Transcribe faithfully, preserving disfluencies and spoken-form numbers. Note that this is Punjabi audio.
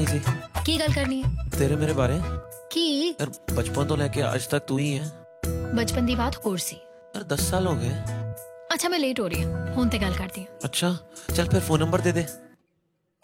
ਸੀ ਕੀ ਗੱਲ ਕਰਨੀ ਹੈ? ਤੇਰੇ ਮੇਰੇ ਬਾਰੇ ਕੀ? ਯਾਰ ਬਚਪਨ ਤੋਂ ਲੈ ਕੇ ਅੱਜ ਤੱਕ ਤੂੰ ਹੀ ਹੈ ਬਚਪਨ ਦੀ ਬਾਤ ਹੋਰ ਸੀ। ਯਾਰ दस साल हो गए। ਅੱਛਾ ਮੈਂ ਲੇਟ ਹੋ ਰਹੀ ਹਾਂ, ਹੁਣ ਤੇ ਗੱਲ ਕਰਦੀ ਹਾਂ। अच्छा चल फिर फोन नंबर दे दे।